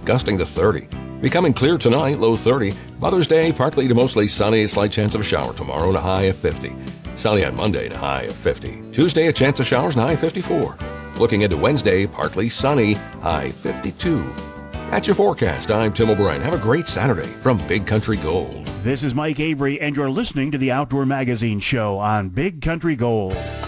gusting to 30. Becoming clear tonight, low 30. Mother's Day, partly to mostly sunny, a slight chance of a shower tomorrow and a high of 50. Sunny on Monday and a high of 50. Tuesday, a chance of showers and a high of 54. Looking into Wednesday, partly sunny, high 52. That's your forecast. I'm Tim O'Brien. Have a great Saturday from Big Country Gold. This is Mike Avery, and you're listening to the Outdoor Magazine Show on Big Country Gold.